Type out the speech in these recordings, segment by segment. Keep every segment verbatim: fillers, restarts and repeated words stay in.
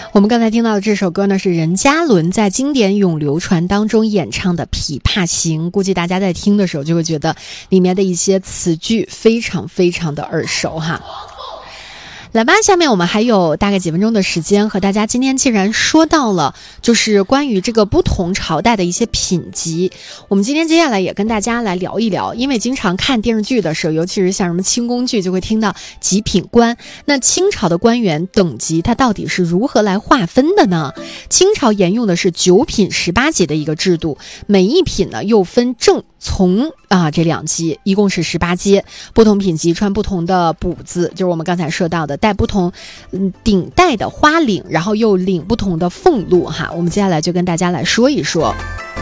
我们刚才听到的这首歌呢，是任嘉伦在经典咏流传当中演唱的《琵琶行》，估计大家在听的时候就会觉得里面的一些词句非常非常的耳熟哈。来吧，下面我们还有大概几分钟的时间和大家，今天既然说到了就是关于这个不同朝代的一些品级，我们今天接下来也跟大家来聊一聊，因为经常看电视剧的时候，尤其是像什么清宫剧，就会听到极品官。那清朝的官员等级它到底是如何来划分的呢？清朝沿用的是九品十八级的一个制度，每一品呢又分正从啊这两级，一共是十八阶，不同品级穿不同的补子，就是我们刚才说到的戴不同嗯顶戴的花领，然后又领不同的俸禄哈。我们接下来就跟大家来说一说。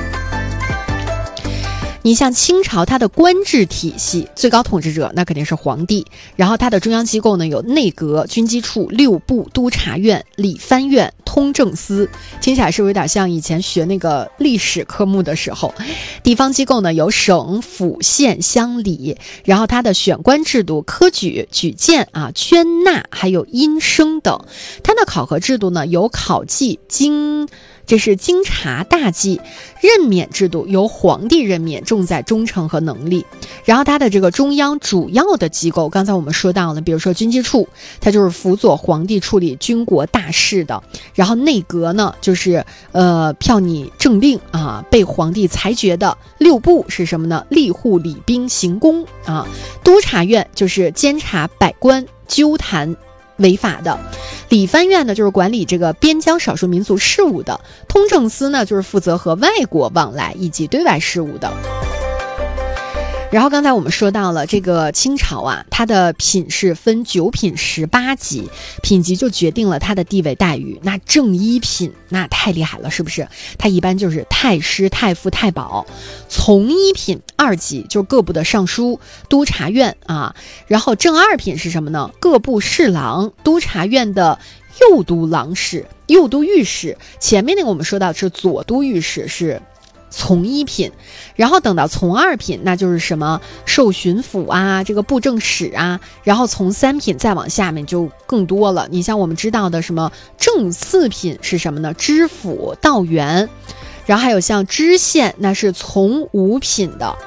你像清朝它的官制体系，最高统治者那肯定是皇帝，然后它的中央机构呢有内阁、军机处、六部、督察院、理藩院、通政司，听起来是不是有点像以前学那个历史科目的时候。地方机构呢有省、府、县、乡、里，然后它的选官制度、科举、举荐啊、圈纳还有音声等。它的考核制度呢有考绩、经这是京察大计，任免制度由皇帝任免，重在忠诚和能力。然后它的这个中央主要的机构，刚才我们说到了，比如说军机处，它就是辅佐皇帝处理军国大事的。然后内阁呢，就是呃票拟政令啊，被皇帝裁决的。六部是什么呢？吏户、礼兵、刑工啊。督察院就是监察百官，纠弹违法的。理藩院呢就是管理这个边疆少数民族事务的。通政司呢就是负责和外国往来以及对外事务的。然后刚才我们说到了这个清朝啊，它的品是分九品十八级，品级就决定了它的地位待遇。那正一品那太厉害了，是不是？它一般就是太师、太傅、太保。从一品二级就是各部的尚书、督察院啊。然后正二品是什么呢？各部侍郎、督察院的右都郎使、右都御史。前面那个我们说到是左都御史，是从一品。然后等到从二品，那就是什么授巡抚啊，这个布政使啊。然后从三品再往下面就更多了，你像我们知道的什么正四品是什么呢？知府、道员。然后还有像知县，那是从五品的。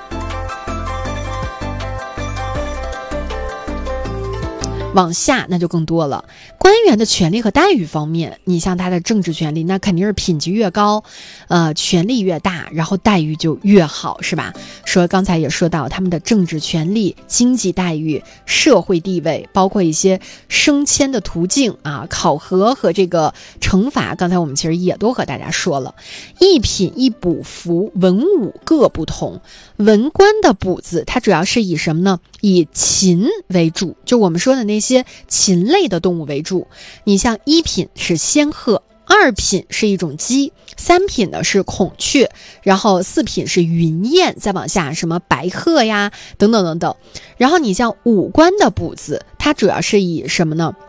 往下那就更多了。官员的权利和待遇方面，你像他的政治权利，那肯定是品级越高，呃，权力越大，然后待遇就越好，是吧？说刚才也说到他们的政治权利、经济待遇、社会地位，包括一些升迁的途径啊、考核和这个惩罚，刚才我们其实也都和大家说了。一品一补服，文武各不同。文官的补子，它主要是以什么呢？以禽为主，就我们说的那些禽类的动物为主。你像一品是仙鹤，二品是一种鸡，三品呢是孔雀，然后四品是云雁，再往下什么白鹤呀等等等等。然后你像武官的补子，它主要是以什么呢？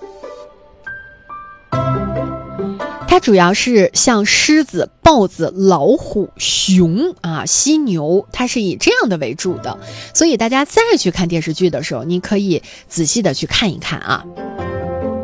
它主要是像狮子、豹子、老虎、熊啊、犀牛，它是以这样的为主的。所以大家再去看电视剧的时候，你可以仔细的去看一看啊。